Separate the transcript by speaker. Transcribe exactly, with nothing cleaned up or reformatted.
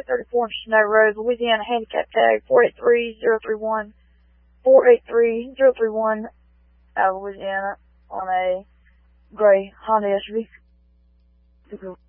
Speaker 1: thirty-four Snow Road, Louisiana, handicap tag four eight three zero three one, four eight three zero three one, out of Louisiana, on a gray Honda S U V.